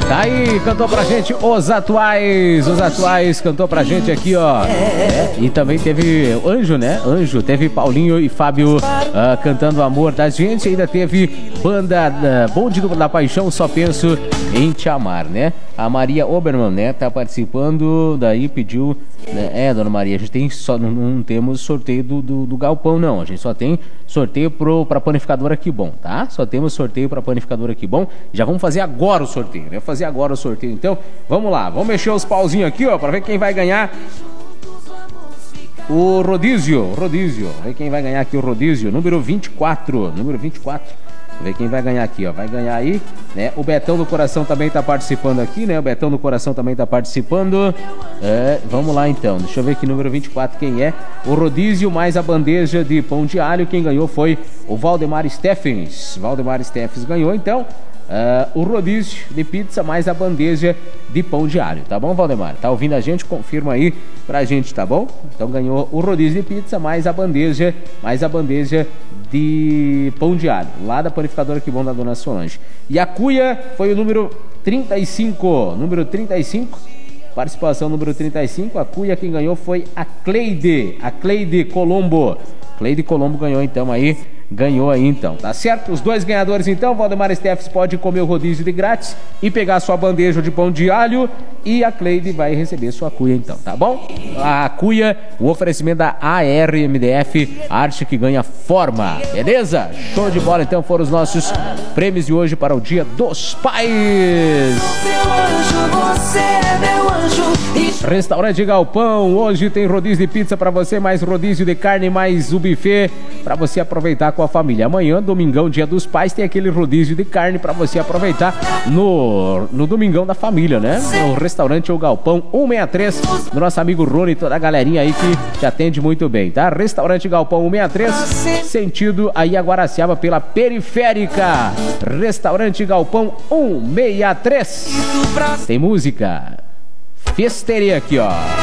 Tá aí, cantou pra gente Os Atuais cantou pra gente aqui, ó. E também teve Anjo, né? Anjo, teve Paulinho e Fábio cantando o amor da gente. Ainda teve banda Bonde da Paixão, Só Penso em Te Amar, né? A Maria Oberman, né? Tá participando, daí pediu, né? Dona Maria, a gente tem só, não temos sorteio do galpão, não. A gente só tem sorteio pra panificadora Que Bom, tá? Só temos sorteio pra panificadora Que Bom. Já vamos fazer agora o sorteio, né? Fazer agora o sorteio, então. Vamos lá, vamos mexer os pauzinhos aqui, ó, pra ver quem vai ganhar o rodízio. Ver quem vai ganhar aqui o rodízio, número 24. Ver quem vai ganhar aqui, ó. Vai ganhar aí, né? O Betão do Coração também tá participando aqui, né? O Betão do Coração também tá participando. Vamos lá então. Deixa eu ver aqui, número 24, quem é? O rodízio mais a bandeja de pão de alho. Quem ganhou foi o Valdemar Steffens. Valdemar Steffens ganhou, então. O rodízio de pizza mais a bandeja de pão de alho, tá bom, Valdemar? Tá ouvindo a gente? Confirma aí pra gente, tá bom? Então ganhou o rodízio de pizza mais a bandeja de pão de alho, lá da panificadora Que Bom da Dona Solange. E a cuia foi o número 35, participação número 35, a cuia quem ganhou foi a Cleide Colombo. Cleide Colombo ganhou então aí, tá certo? Os dois ganhadores então, Valdemar Steffes pode comer o rodízio de grátis e pegar sua bandeja de pão de alho, e a Cleide vai receber sua cuia então, tá bom? A cuia, o oferecimento da ARMDF, arte que ganha forma, beleza? Show de bola, então foram os nossos prêmios de hoje para o Dia dos Pais. Você é meu anjo. Restaurante Galpão, hoje tem rodízio de pizza para você, mais rodízio de carne, mais o buffet para você aproveitar com a família. Amanhã, domingão, Dia dos Pais, tem aquele rodízio de carne para você aproveitar no domingão da família, né? No restaurante O Galpão 163, do nosso amigo Rony e toda a galerinha aí que te atende muito bem, tá? Restaurante Galpão 163, sentido aí a Guaraciaba pela Periférica. Restaurante Galpão 163. Tem música. Festeria aqui, ó.